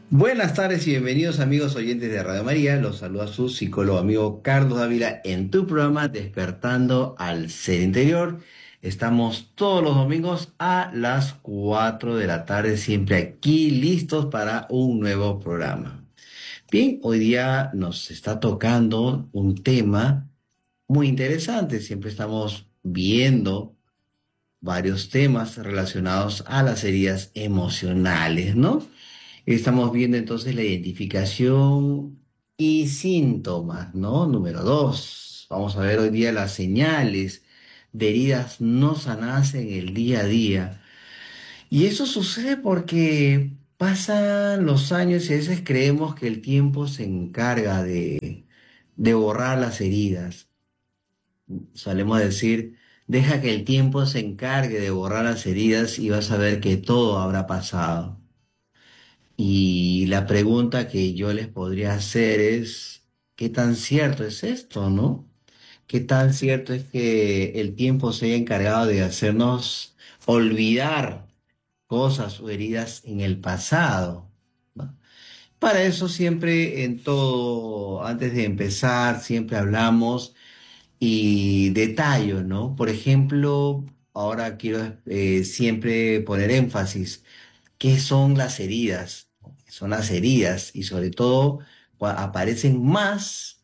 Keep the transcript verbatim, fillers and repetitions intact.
Buenas tardes y bienvenidos amigos oyentes de Radio María. Los saluda su psicólogo amigo Carlos Dávila en tu programa Despertando al Ser Interior. Estamos todos los domingos a las cuatro de la tarde, siempre aquí listos para un nuevo programa. Bien, hoy día nos está tocando un tema muy interesante. Siempre estamos viendo varios temas relacionados a las heridas emocionales, ¿no? Estamos viendo entonces la identificación y síntomas, ¿no? Número dos. Vamos a ver hoy día las señales de heridas no sanadas en el día a día. Y eso sucede porque pasan los años y a veces creemos que el tiempo se encarga de, de borrar las heridas. Solemos decir, deja que el tiempo se encargue de borrar las heridas y vas a ver que todo habrá pasado. Y la pregunta que yo les podría hacer es, ¿qué tan cierto es esto, no? ¿Qué tan cierto es que el tiempo se haya encargado de hacernos olvidar cosas o heridas en el pasado, ¿no? Para eso siempre en todo, antes de empezar, siempre hablamos y detallo, ¿no? Por ejemplo, ahora quiero eh, siempre poner énfasis. ¿Qué son las heridas? Son las heridas y sobre todo cua- aparecen más